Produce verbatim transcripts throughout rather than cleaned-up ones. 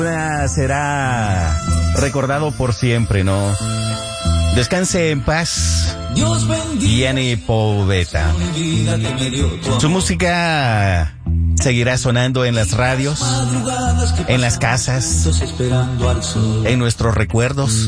Será recordado por siempre, ¿no? Descanse en paz, Gianni Poveda. Su música seguirá sonando en las radios, en las casas, en nuestros recuerdos,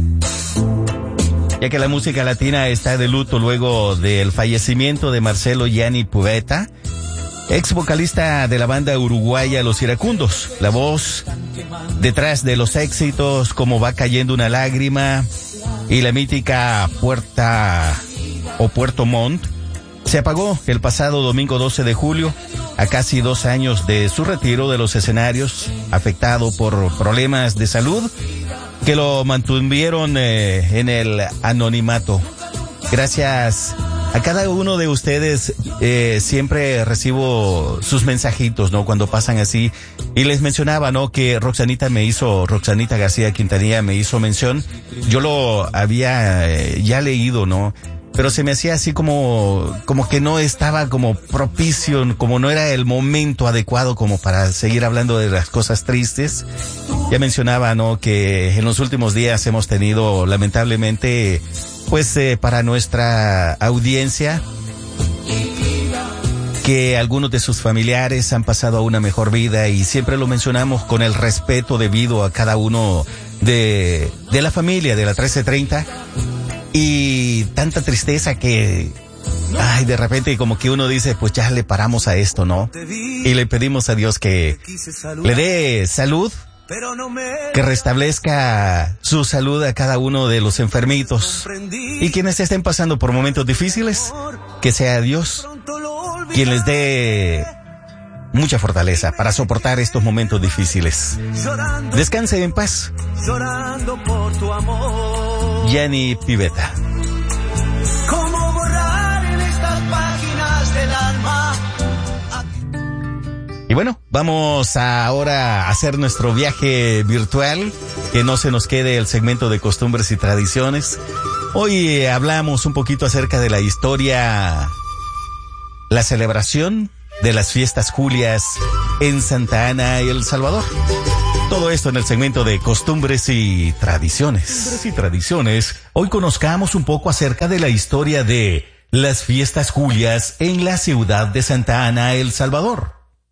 ya que la música latina está de luto luego del fallecimiento de Marcelo Gianni Poveda, ex vocalista de la banda uruguaya Los Iracundos. La voz detrás de los éxitos como Va cayendo una lágrima y la mítica Puerta o Puerto Montt se apagó el pasado domingo doce de julio, a casi dos años de su retiro de los escenarios, afectado por problemas de salud que lo mantuvieron eh, en el anonimato. Gracias a cada uno de ustedes, eh, siempre recibo sus mensajitos, ¿no? Cuando pasan así. Y les mencionaba, ¿no? Que Roxanita me hizo, Roxanita García Quintanilla me hizo mención. Yo lo había eh, ya leído, ¿no? Pero se me hacía así como, como que no estaba como propicio, como no era el momento adecuado como para seguir hablando de las cosas tristes. Ya mencionaba, ¿no? Que en los últimos días hemos tenido, lamentablemente, pues eh, para nuestra audiencia, que algunos de sus familiares han pasado a una mejor vida, y siempre lo mencionamos con el respeto debido a cada uno de, de la familia de la trece treinta, y tanta tristeza que, ay, de repente como que uno dice, pues ya le paramos a esto, ¿no? Y le pedimos a Dios que le dé salud, que restablezca su salud a cada uno de los enfermitos, y quienes estén pasando por momentos difíciles, que sea Dios quien les dé mucha fortaleza para soportar estos momentos difíciles. Descanse en paz, Gianni Poveda. ¿Cómo borrar en estas páginas del alma? Y bueno, vamos ahora a hacer nuestro viaje virtual, que no se nos quede el segmento de costumbres y tradiciones. Hoy eh, hablamos un poquito acerca de la historia, la celebración de las fiestas Julias en Santa Ana, El Salvador. Todo esto en el segmento de costumbres y tradiciones. Costumbres y tradiciones. Hoy conozcamos un poco acerca de la historia de las fiestas Julias en la ciudad de Santa Ana, El Salvador.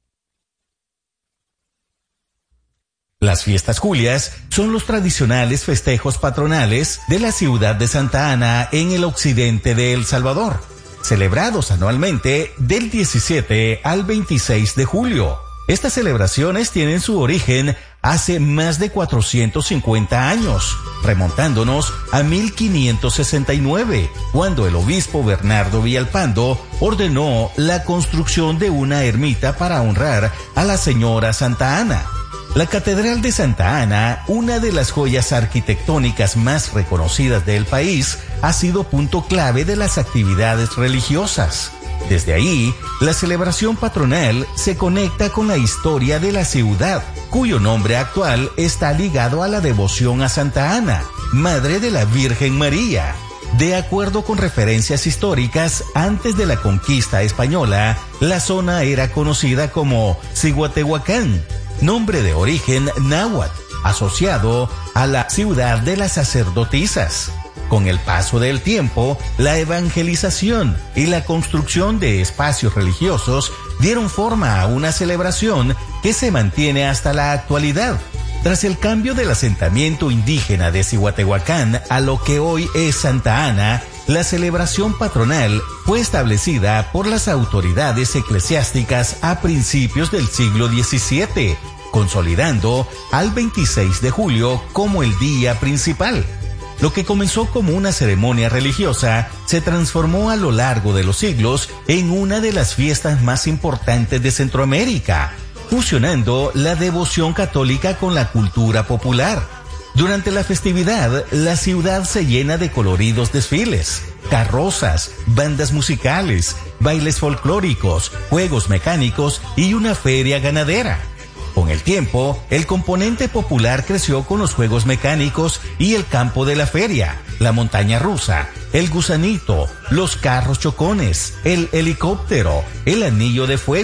Las fiestas Julias son los tradicionales festejos patronales de la ciudad de Santa Ana en el occidente de El Salvador, celebrados anualmente del diecisiete al veintiséis de julio. Estas celebraciones tienen su origen hace más de cuatrocientos cincuenta años, remontándonos a mil quinientos sesenta y nueve, cuando el obispo Bernardo Villalpando ordenó la construcción de una ermita para honrar a la señora Santa Ana. La Catedral de Santa Ana, una de las joyas arquitectónicas más reconocidas del país, ha sido punto clave de las actividades religiosas. Desde ahí, la celebración patronal se conecta con la historia de la ciudad, cuyo nombre actual está ligado a la devoción a Santa Ana, Madre de la Virgen María. De acuerdo con referencias históricas, antes de la conquista española, la zona era conocida como Cihuatehuacán, nombre de origen náhuatl, asociado a la ciudad de las sacerdotisas. Con el paso del tiempo, la evangelización y la construcción de espacios religiosos dieron forma a una celebración que se mantiene hasta la actualidad. Tras el cambio del asentamiento indígena de Cihuatehuacán a lo que hoy es Santa Ana, la celebración patronal fue establecida por las autoridades eclesiásticas a principios del siglo diecisiete, consolidando al veintiséis de julio como el día principal. Lo que comenzó como una ceremonia religiosa se transformó a lo largo de los siglos en una de las fiestas más importantes de Centroamérica, fusionando la devoción católica con la cultura popular. Durante la festividad, la ciudad se llena de coloridos desfiles, carrozas, bandas musicales, bailes folclóricos, juegos mecánicos y una feria ganadera. Con el tiempo, el componente popular creció con los juegos mecánicos y el campo de la feria, la montaña rusa, el gusanito, los carros chocones, el helicóptero, el anillo de fuego,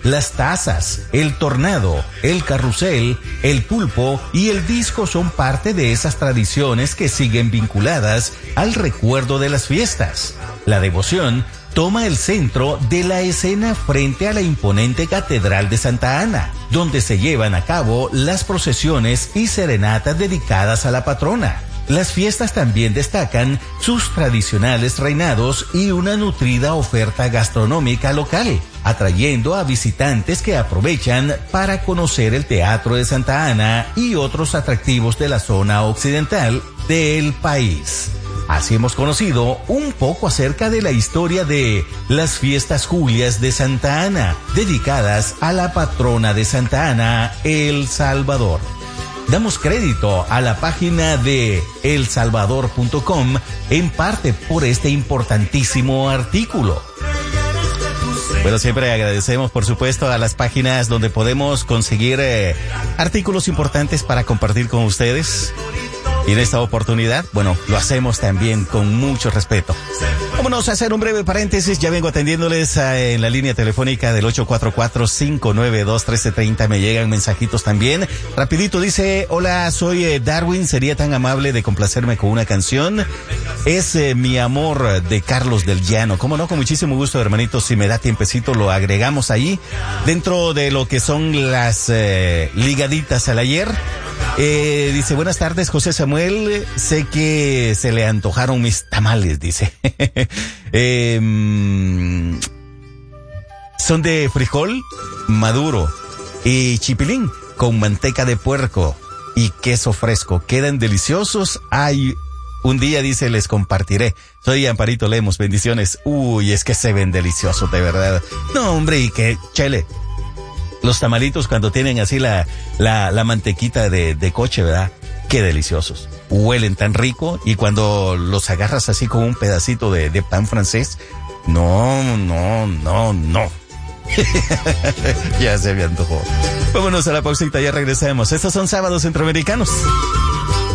las tazas, el tornado, el carrusel, el pulpo y el disco son parte de esas tradiciones que siguen vinculadas al recuerdo de las fiestas. La devoción toma el centro de la escena frente a la imponente Catedral de Santa Ana, donde se llevan a cabo las procesiones y serenatas dedicadas a la patrona. Las fiestas también destacan sus tradicionales reinados y una nutrida oferta gastronómica local, atrayendo a visitantes que aprovechan para conocer el Teatro de Santa Ana y otros atractivos de la zona occidental del país. Así hemos conocido un poco acerca de la historia de las fiestas Julias de Santa Ana, dedicadas a la patrona de Santa Ana, El Salvador. Damos crédito a la página de el salvador punto com en parte por este importantísimo artículo. Bueno, siempre agradecemos, por supuesto, a las páginas donde podemos conseguir eh, artículos importantes para compartir con ustedes. Y en esta oportunidad, bueno, lo hacemos también con mucho respeto. Vámonos a hacer un breve paréntesis. Ya vengo atendiéndoles eh, en la línea telefónica del ocho cuatro cuatro, cinco nueve dos, uno tres tres cero. Me llegan mensajitos también. Rapidito dice, hola, soy eh, Darwin. ¿Sería tan amable de complacerme con una canción? Es eh, Mi Amor de Carlos del Llano. ¿Cómo no? Con muchísimo gusto, hermanito. Si me da tiempecito, lo agregamos ahí. Dentro de lo que son las eh, ligaditas al ayer. Eh, dice, buenas tardes, José Samuel, sé que se le antojaron mis tamales, dice. eh, son de frijol maduro y chipilín con manteca de puerco y queso fresco. Quedan deliciosos. Ay, un día, dice, les compartiré. Soy Amparito Lemos, bendiciones. Uy, es que se ven deliciosos, de verdad. No, hombre, y que, chele. Los tamalitos cuando tienen así la, la, la mantequita de, de coche, ¿verdad? Qué deliciosos. Huelen tan rico y cuando los agarras así con un pedacito de, de pan francés, no, no, no, no. Ya se me antojó. Vámonos a la pausita, ya regresamos. Estos son Sábados Centroamericanos.